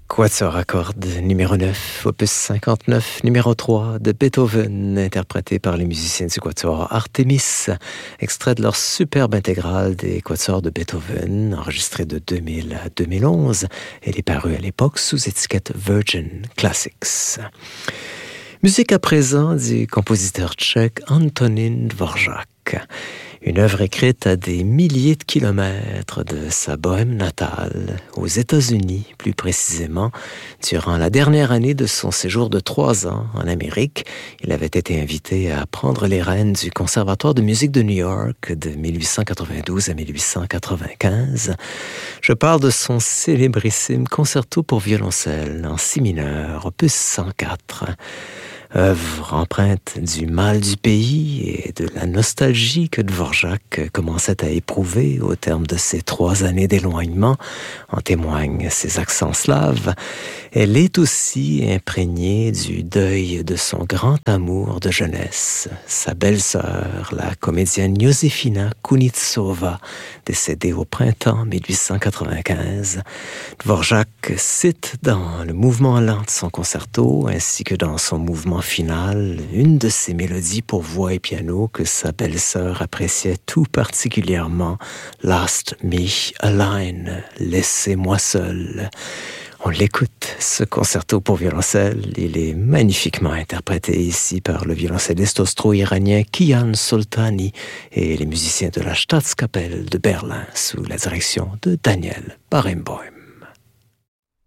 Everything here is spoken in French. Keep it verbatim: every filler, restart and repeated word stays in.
Quatuor à cordes numéro neuf, opus cinquante-neuf, numéro trois de Beethoven, interprété par les musiciens du Quatuor Artemis, extrait de leur superbe intégrale des Quatuors de Beethoven, enregistrée de deux mille à deux mille onze. Elle est parue à l'époque sous étiquette Virgin Classics. Musique à présent du compositeur tchèque Antonín Dvořák. Une œuvre écrite à des milliers de kilomètres de sa Bohème natale, aux États-Unis plus précisément. Durant la dernière année de son séjour de trois ans en Amérique, il avait été invité à prendre les rênes du Conservatoire de musique de New York de mille huit cent quatre-vingt-douze à mille huit cent quatre-vingt-quinze. Je parle de son célébrissime concerto pour violoncelle en si mineur, opus cent quatre. Œuvre empreinte du mal du pays et de la nostalgie que Dvořák commençait à éprouver au terme de ses trois années d'éloignement, en témoignent ses accents slaves. Elle est aussi imprégnée du deuil de son grand amour de jeunesse, sa belle-sœur, la comédienne Józefina Kunitsova, décédée au printemps mille huit cent quatre-vingt-quinze. Dvořák cite dans le mouvement lent de son concerto, ainsi que dans son mouvement final, une de ses mélodies pour voix et piano que sa belle-sœur appréciait tout particulièrement, Lasst mich allein, laissez-moi seul. On l'écoute, ce concerto pour violoncelle. Il est magnifiquement interprété ici par le violoncelliste austro-iranien Kian Soltani et les musiciens de la Staatskapelle de Berlin sous la direction de Daniel Barenboim.